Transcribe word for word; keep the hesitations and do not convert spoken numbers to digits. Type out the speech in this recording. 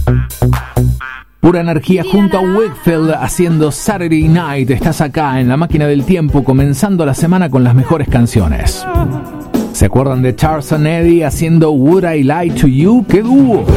Pura energía junto a Whitfield haciendo Saturday Night. Estás acá en la máquina del tiempo, comenzando la semana con las mejores canciones. ¿Se acuerdan de Charles and Eddie haciendo Would I Lie to You? ¡Qué dúo!